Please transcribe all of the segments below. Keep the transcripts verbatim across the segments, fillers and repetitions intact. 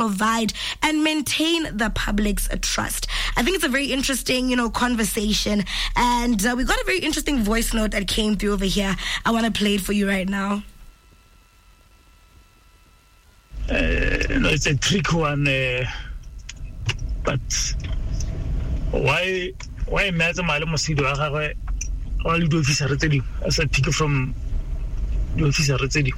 provide and maintain the public's trust. I think it's a very interesting, you know, conversation. And uh, we got a very interesting voice note that came through over here. I want to play it for you right now. Uh, no, it's a tricky one, uh, but why why imagine my mosquito all the officer as I pick from the officer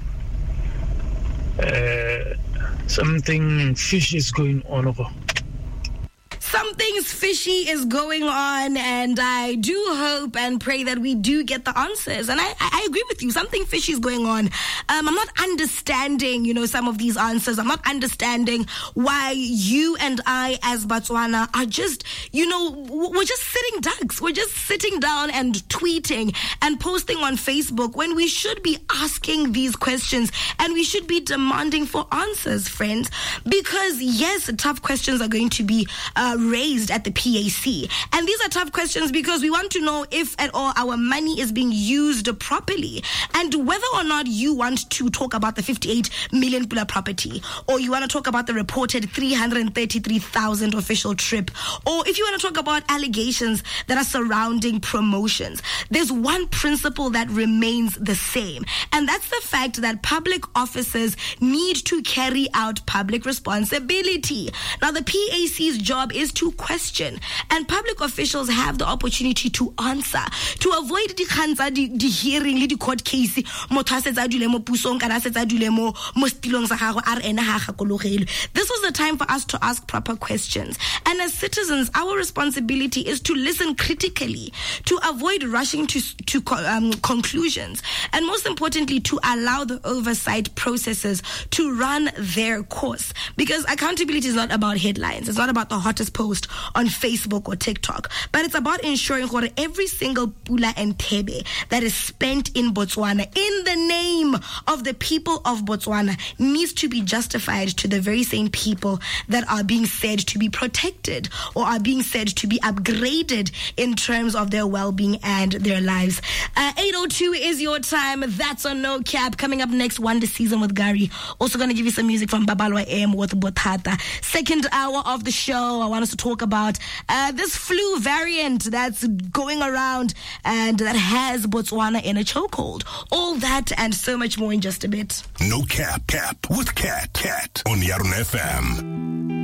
uh, something fishy is going on over. Something's fishy is going on, and I do hope and pray that we do get the answers. And I, I agree with you. Something fishy is going on. Um, I'm not understanding, you know, some of these answers. I'm not understanding why you and I as Botswana are just, you know, we're just sitting ducks. We're just sitting down and tweeting and posting on Facebook when we should be asking these questions and we should be demanding for answers, friends. Because yes, tough questions are going to be uh, raised at the P A C. And these are tough questions because we want to know if at all our money is being used properly, and whether or not you want to talk about the fifty-eight million pula property, or you want to talk about the reported three hundred thirty-three thousand official trip, or if you want to talk about allegations that are surrounding promotions. There's one principle that remains the same, and that's the fact that public officers need to carry out public responsibility. Now, the P A C's job is to question, and public officials have the opportunity to answer, to avoid the khanza the hearing the court case. This was the time for us to ask proper questions, and as citizens our responsibility is to listen critically, to avoid rushing to to um, conclusions, and most importantly to allow the oversight processes to run their course, because accountability is not about headlines. It's not about the hottest post on Facebook or TikTok, but it's about ensuring that every single pula and tebe that is spent in Botswana in the name of the people of Botswana needs to be justified to the very same people that are being said to be protected or are being said to be upgraded in terms of their well-being and their lives. Uh, eight oh two is your time. That's on No Cap. Coming up next, Wonder Season with Gary. Also going to give you some music from Babalwa M with Bothata. Second hour of the show, I want us to talk about uh, this flu variant that's going around and that has Botswana in a chokehold. All that and so much more in just a bit. No Cap, Cap with Cat, Cat on Yarn F M.